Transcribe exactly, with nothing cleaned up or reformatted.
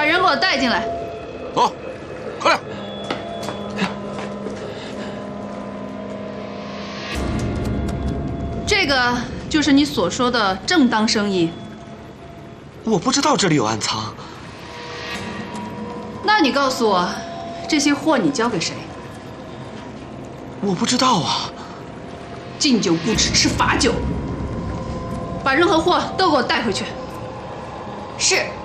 人给我带进来。 走，快点！ 这个就是你所说的正当生意。 我不知道这里有暗仓。 那你告诉我，这些货你交给谁？ 我不知道啊。 敬酒不吃吃罚酒，把任何货都给我带回去。 是。